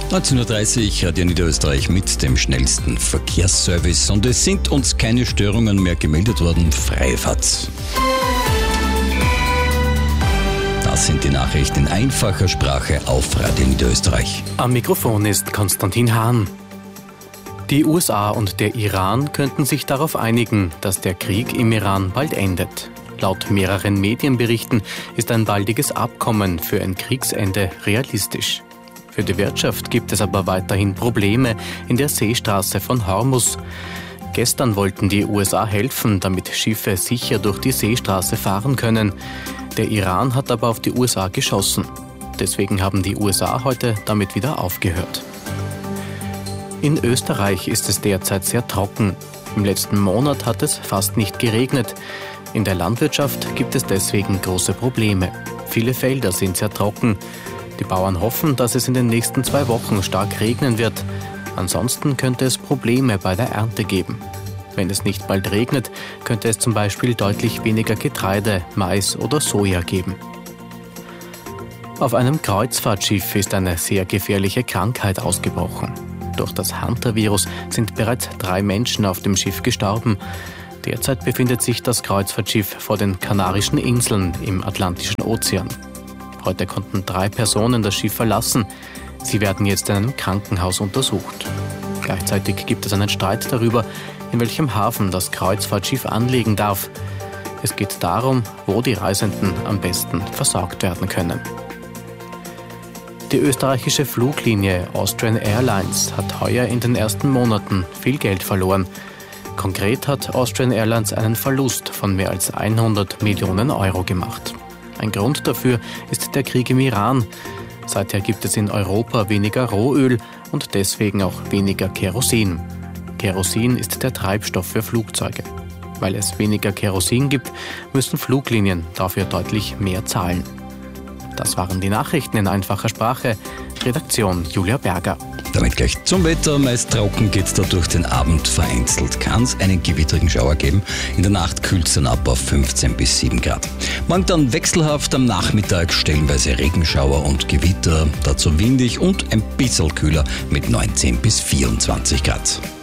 19:30 Uhr, Radio Niederösterreich mit dem schnellsten Verkehrsservice. Und es sind uns keine Störungen mehr gemeldet worden. Freie Fahrt. Das sind die Nachrichten in einfacher Sprache auf Radio Niederösterreich. Am Mikrofon ist Konstantin Hahn. Die USA und der Iran könnten sich darauf einigen, dass der Krieg im Iran bald endet. Laut mehreren Medienberichten ist ein baldiges Abkommen für ein Kriegsende realistisch. Für die Wirtschaft gibt es aber weiterhin Probleme in der Seestraße von Hormuz. Gestern wollten die USA helfen, damit Schiffe sicher durch die Seestraße fahren können. Der Iran hat aber auf die USA geschossen. Deswegen haben die USA heute damit wieder aufgehört. In Österreich ist es derzeit sehr trocken. Im letzten Monat hat es fast nicht geregnet. In der Landwirtschaft gibt es deswegen große Probleme. Viele Felder sind sehr trocken. Die Bauern hoffen, dass es in den nächsten 2 Wochen stark regnen wird. Ansonsten könnte es Probleme bei der Ernte geben. Wenn es nicht bald regnet, könnte es zum Beispiel deutlich weniger Getreide, Mais oder Soja geben. Auf einem Kreuzfahrtschiff ist eine sehr gefährliche Krankheit ausgebrochen. Durch das Hantavirus sind bereits 3 Menschen auf dem Schiff gestorben. Derzeit befindet sich das Kreuzfahrtschiff vor den Kanarischen Inseln im Atlantischen Ozean. Heute konnten 3 Personen das Schiff verlassen. Sie werden jetzt in einem Krankenhaus untersucht. Gleichzeitig gibt es einen Streit darüber, in welchem Hafen das Kreuzfahrtschiff anlegen darf. Es geht darum, wo die Reisenden am besten versorgt werden können. Die österreichische Fluglinie Austrian Airlines hat heuer in den ersten Monaten viel Geld verloren. Konkret hat Austrian Airlines einen Verlust von mehr als 100 Millionen Euro gemacht. Ein Grund dafür ist der Krieg im Iran. Seither gibt es in Europa weniger Rohöl und deswegen auch weniger Kerosin. Kerosin ist der Treibstoff für Flugzeuge. Weil es weniger Kerosin gibt, müssen Fluglinien dafür deutlich mehr zahlen. Das waren die Nachrichten in einfacher Sprache. Redaktion Julia Berger. Damit gleich zum Wetter. Meist trocken geht es da durch den Abend. Vereinzelt kann es einen gewittrigen Schauer geben. In der Nacht kühlt es dann ab auf 15 bis 7 Grad. Morgen dann wechselhaft, am Nachmittag stellenweise Regenschauer und Gewitter. Dazu windig und ein bisschen kühler mit 19 bis 24 Grad.